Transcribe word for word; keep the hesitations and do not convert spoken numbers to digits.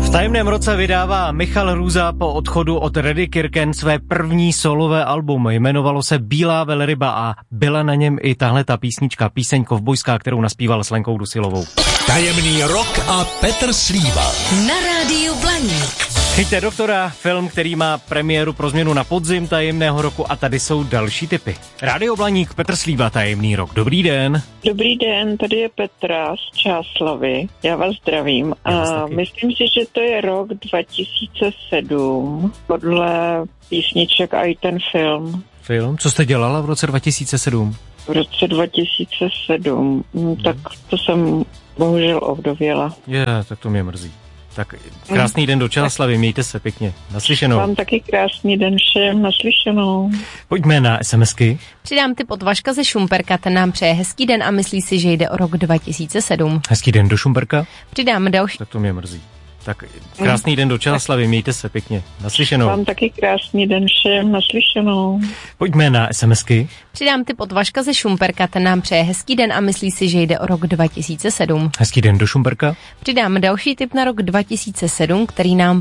V tajemném roce vydává Michal Hrůza po odchodu od Reddy Kirken své první solové album. Jmenovalo se Bílá velryba a byla na něm i tahle ta písnička, píseň kovbojská, kterou naspíval s Lenkou Dusilovou. Tajemný rok a Petr Slíva. Na rádiu Blaník. Chyťte doktora, film, který má premiéru pro změnu na podzim tajemného roku a tady jsou další tipy. Rádio Blaník, Petr Slíva, tajemný rok. Dobrý den. Dobrý den, tady je Petra z Čáslavy. Já vás zdravím. A myslím si, že to je rok dva tisíce sedm, podle písniček a i ten film. Film? Co jste dělala v roce dva tisíce sedm? V roce dva tisíce sedm, hmm. tak to jsem bohužel ovdověla. Je, tak to mě mrzí. Tak krásný den do Čáslavy, mějte se pěkně. Naslyšenou. Vám taky krásný den všem, naslyšenou. Pojďme na SMSky. Přidám tip od Vaška ze Šumperka, ten nám přeje hezký den a myslí si, že jde o rok dva tisíce sedm. Hezký den do Šumperka. Přidám další. Tak to mě mrzí. Tak krásný den do Čáslavy, mějte se pěkně. Naslyšenou. Vám taky krásný den všem, naslyšenou. Pojďme na SMSky. Přidám tip od Vaška ze Šumperka, ten nám přeje hezký den a myslí si, že jde o rok dva tisíce sedm. Hezký den do Šumperka. Přidám další tip na rok dva tisíce sedm, který nám